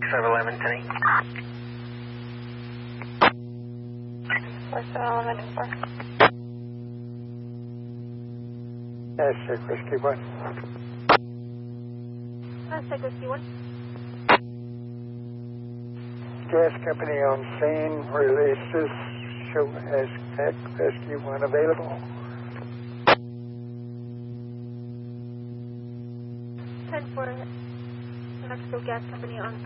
711 Penny. 4711 4. Aztec Whiskey 1. Aztec Whiskey 1. Gas company on scene, releases, show Aztec Whiskey 1 available. 10-4, New Mexico Gas Company on